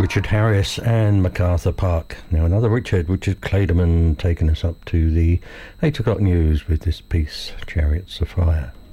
Richard Harris and MacArthur Park. Now another Richard Clayderman, taking us up to the 8 o'clock news with this piece, Chariots of Fire.